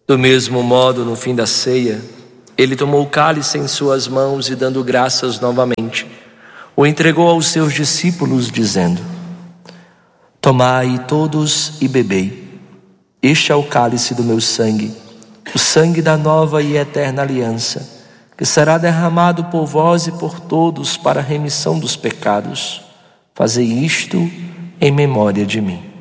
Do mesmo modo, no fim da ceia, ele tomou o cálice em suas mãos e, dando graças novamente, o entregou aos seus discípulos, dizendo: Tomai todos e bebei. Este é o cálice do meu sangue, o sangue da nova e eterna aliança, que será derramado por vós e por todos para a remissão dos pecados. Fazei isto em memória de mim.